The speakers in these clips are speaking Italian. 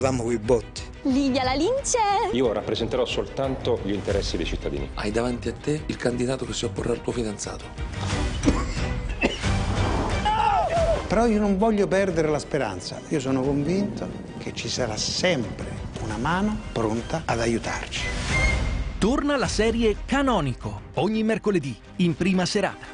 Vamo coi botti. Livia la lince! Io rappresenterò soltanto gli interessi dei cittadini. Hai davanti a te il candidato che si opporrà al tuo fidanzato. Però io non voglio perdere la speranza. Io sono convinto che ci sarà sempre una mano pronta ad aiutarci. Torna la serie Canonico, ogni mercoledì, in prima serata.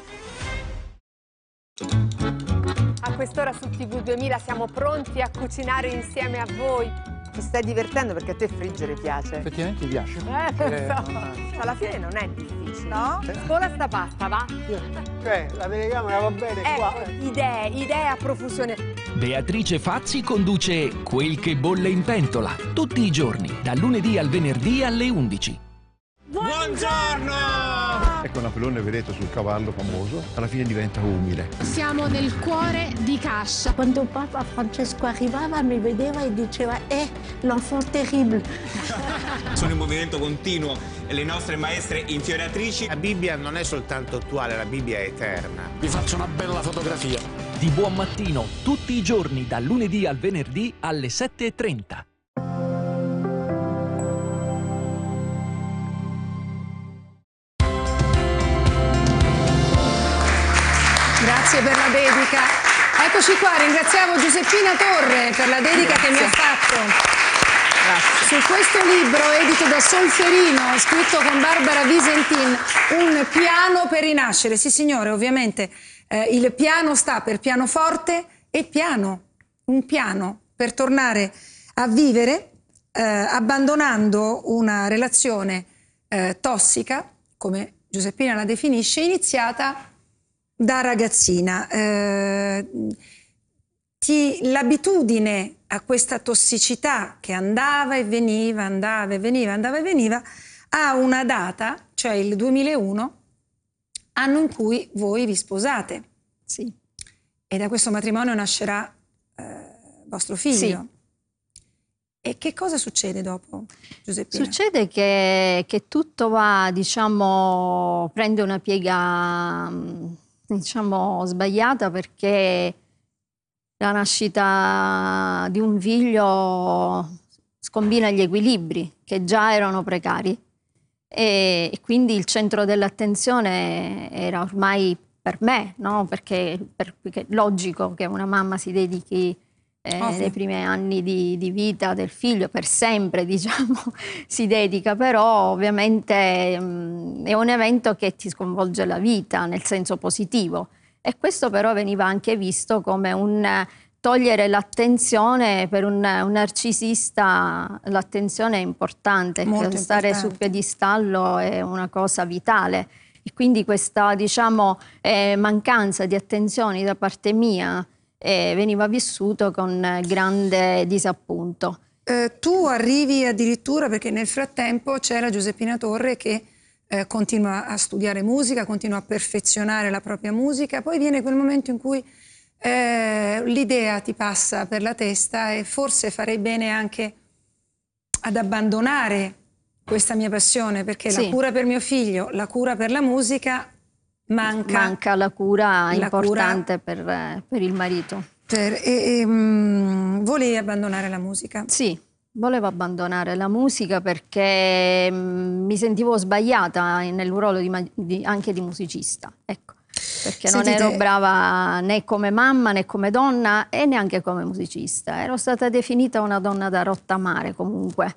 A quest'ora su TV 2000 siamo pronti a cucinare insieme a voi. Ti stai divertendo perché a te friggere piace. Effettivamente mi piace. Alla fine non è difficile. No? Scuola sta pasta, va? La telecamera va bene qua. Idee a profusione. Beatrice Fazzi conduce Quel che bolle in pentola, tutti i giorni, dal lunedì al venerdì alle 11. Buongiorno! Ecco Napoleone, vedete, sul cavallo famoso, alla fine diventa umile. Siamo nel cuore di Cascia. Quando Papa Francesco arrivava mi vedeva e diceva l'enfant terrible. Sono in movimento continuo le nostre maestre infioriatrici. La Bibbia non è soltanto attuale, la Bibbia è eterna. Vi faccio una bella fotografia. Di buon mattino, tutti i giorni, dal lunedì al venerdì alle 7:30. Grazie per la dedica. Eccoci qua, ringraziamo Giuseppina Torre per la dedica che mi ha fatto. Grazie. Su questo libro edito da Solferino, scritto con Barbara Visentin, Un piano per rinascere. Sì signore, ovviamente il piano sta per pianoforte e piano, un piano per tornare a vivere abbandonando una relazione tossica, come Giuseppina la definisce, iniziata da ragazzina. L'abitudine a questa tossicità che andava e veniva, andava e veniva, ha una data, cioè il 2001, anno in cui voi vi sposate. Sì. E da questo matrimonio nascerà vostro figlio. Sì. E che cosa succede dopo, Giuseppina? Succede che tutto va, diciamo, prende una piega, diciamo, sbagliata, perché la nascita di un figlio scombina gli equilibri che già erano precari e quindi il centro dell'attenzione era ormai per me, no? Perché è logico che una mamma si dedichi nei primi anni di vita del figlio, per sempre, diciamo, si dedica, però ovviamente è un evento che ti sconvolge la vita nel senso positivo, e questo però veniva anche visto come un togliere l'attenzione. Per un narcisista l'attenzione è importante, stare sul piedistallo è una cosa vitale, e quindi questa, diciamo, mancanza di attenzioni da parte mia veniva vissuto con grande disappunto. Tu arrivi addirittura, perché nel frattempo c'è la Giuseppina Torre che continua a studiare musica, continua a perfezionare la propria musica, poi viene quel momento in cui l'idea ti passa per la testa e forse farei bene anche ad abbandonare questa mia passione, perché la cura per mio figlio, la cura per la musica, manca la cura importante per il marito. Volevi abbandonare la musica? Sì, volevo abbandonare la musica perché mi sentivo sbagliata nel ruolo anche di musicista, ecco. Perché non ero brava né come mamma né come donna e neanche come musicista. Ero stata definita una donna da rottamare comunque,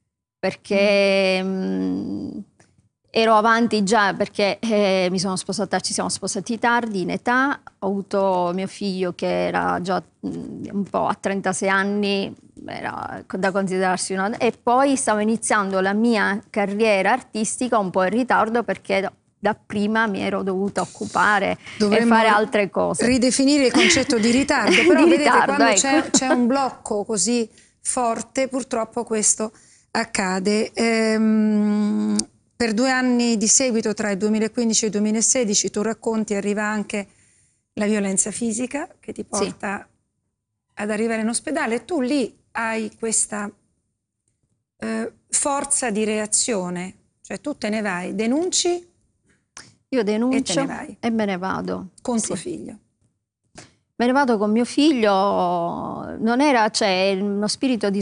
perché ero avanti già, perché ci siamo sposati tardi in età, ho avuto mio figlio che era già un po' a 36 anni, era da considerarsi una... E poi stavo iniziando la mia carriera artistica un po' in ritardo, perché da prima mi ero dovuta occupare e fare altre cose. Ridefinire il concetto di ritardo, però di vedete, ritardo, quando ecco, c'è un blocco così forte, purtroppo questo accade. Per 2 anni di seguito, tra il 2015 e il 2016, tu racconti, arriva anche la violenza fisica che ti porta ad arrivare in ospedale. Tu lì hai questa forza di reazione, cioè tu te ne vai, denunci. Io denuncio e te ne vai. E me ne vado. Con tuo figlio. Me ne vado con mio figlio, non era, cioè, uno spirito di